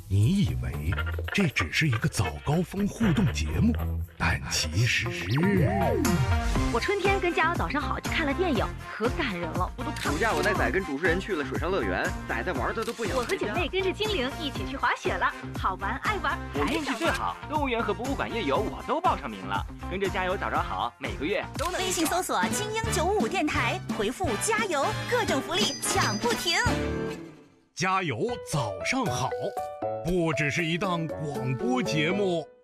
你以为这只是一个早高峰互动节目，但其实…… 我春天跟加油早上好去看了电影，可感人了，我都看。 暑假我带仔跟主持人去了水上乐园，仔玩的都不行。 我和姐妹跟着精灵一起去滑雪了，好玩爱玩。 我运气最好，动物园和博物馆夜游我都报上名了。跟着加油早上好，每个月都能。 微信搜索精英955电台，回复加油，各种福利抢不停。 加油早上好，不只是一档广播节目。